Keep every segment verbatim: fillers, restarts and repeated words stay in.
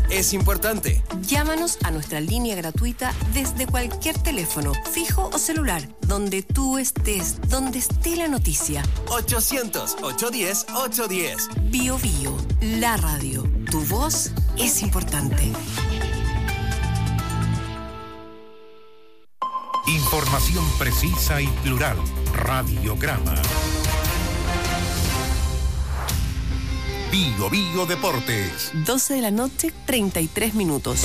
es importante. Llámanos a nuestra línea gratuita desde cualquier teléfono, fijo o celular, donde tú estés, donde esté la noticia. ochocientos, ochocientos diez, ochocientos diez. Bio Bio, la radio. Tu voz es importante. Información precisa y plural. Radiograma. Bio Bio Deportes. doce de la noche, treinta y tres minutos.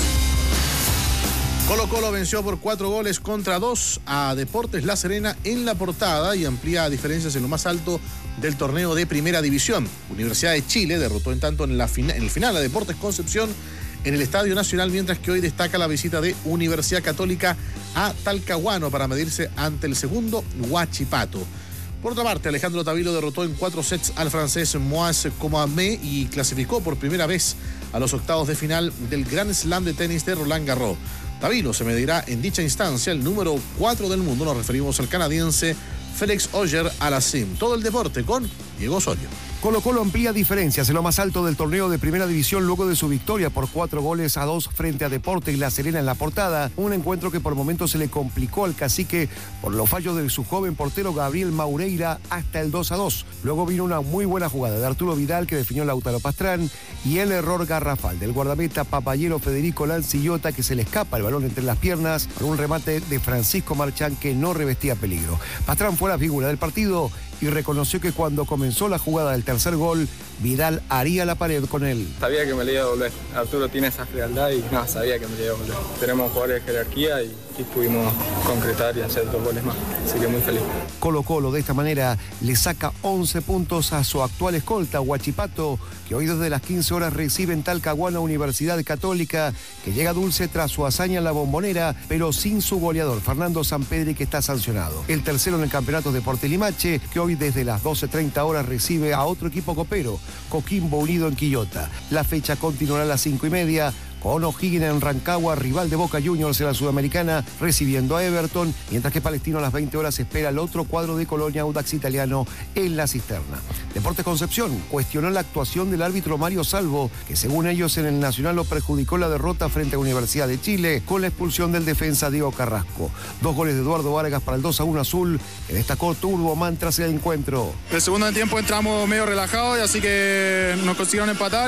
Colo Colo venció por cuatro goles contra dos a Deportes La Serena en la Portada y amplía diferencias en lo más alto del torneo de Primera División. Universidad de Chile derrotó en tanto en, la fina, en el final a Deportes Concepción en el Estadio Nacional, mientras que hoy destaca la visita de Universidad Católica a Talcahuano para medirse ante el segundo Huachipato. Por otra parte, Alejandro Tavilo derrotó en cuatro sets al francés Moaz Comamé y clasificó por primera vez a los octavos de final del Grand Slam de tenis de Roland Garros. Tavilo se medirá en dicha instancia el número cuatro del mundo, nos referimos al canadiense Félix Auger-Aliassime. Todo el deporte con Diego Osorio. Colo Colo amplía diferencias en lo más alto del torneo de Primera División luego de su victoria por cuatro goles a dos frente a Deportes La Serena en la Portada. Un encuentro que por momentos se le complicó al cacique por los fallos de su joven portero Gabriel Maureira hasta el dos a dos. Luego vino una muy buena jugada de Arturo Vidal que definió Lautaro Pastrán y el error garrafal del guardameta papayero Federico Lancillota que se le escapa el balón entre las piernas por un remate de Francisco Marchán que no revestía peligro. Pastrán fue la figura del partido y reconoció que cuando comenzó la jugada del tercer gol, Vidal haría la pared con él. Sabía que me le iba a volver. Arturo tiene esa frialdad y no, sabía que me le iba a volver. Tenemos jugadores de jerarquía y, y pudimos concretar y hacer dos goles más. Así que muy feliz. Colo Colo de esta manera le saca once puntos a su actual escolta, Huachipato, que hoy desde las quince horas recibe en Talcahuano Universidad Católica, que llega dulce tras su hazaña en la Bombonera, pero sin su goleador, Fernando Sampedri, que está sancionado. El tercero en el campeonato Deportes Limache, que hoy desde las doce treinta horas recibe a otro equipo copero, Coquimbo Unido en Quillota. La fecha continuará a las cinco y media, con O'Higgins en Rancagua, rival de Boca Juniors en la Sudamericana, recibiendo a Everton, mientras que Palestino a las veinte horas espera el otro cuadro de Colonia, Audax Italiano, en la Cisterna. Deportes Concepción cuestionó la actuación del árbitro Mario Salvo, que según ellos en el Nacional lo perjudicó la derrota frente a Universidad de Chile, con la expulsión del defensa Diego Carrasco. Dos goles de Eduardo Vargas para el dos a uno azul, que destacó Turbo Man tras el encuentro. El segundo tiempo entramos medio relajados, y así que nos consiguieron empatar.